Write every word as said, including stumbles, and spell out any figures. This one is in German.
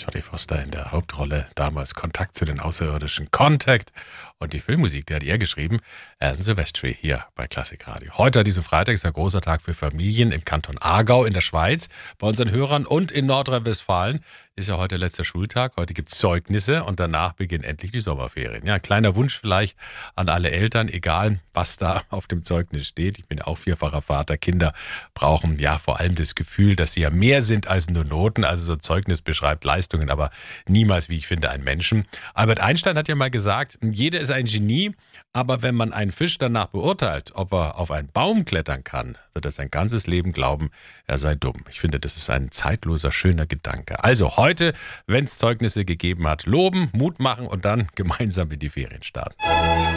Jodie Foster in der Hauptrolle, damals Kontakt zu den Außerirdischen, Contact. Und die Filmmusik, die hat er geschrieben, Alan Silvestri hier bei Klassikradio. Heute, an diesem Freitag, ist ein großer Tag für Familien im Kanton Aargau in der Schweiz, bei unseren Hörern und in Nordrhein-Westfalen. Ist ja heute letzter Schultag, heute gibt es Zeugnisse und danach beginnen endlich die Sommerferien. Ja, ein kleiner Wunsch vielleicht an alle Eltern, egal was da auf dem Zeugnis steht. Ich bin auch vierfacher Vater. Kinder brauchen ja vor allem das Gefühl, dass sie ja mehr sind als nur Noten. Also so ein Zeugnis beschreibt Leistungen, aber niemals, wie ich finde, einen Menschen. Albert Einstein hat ja mal gesagt, jeder ist ein Genie, aber wenn man einen Fisch danach beurteilt, ob er auf einen Baum klettern kann, wird er sein ganzes Leben glauben, er sei dumm. Ich finde, das ist ein zeitloser, schöner Gedanke. Also heute, wenn es Zeugnisse gegeben hat, loben, Mut machen und dann gemeinsam in die Ferien starten.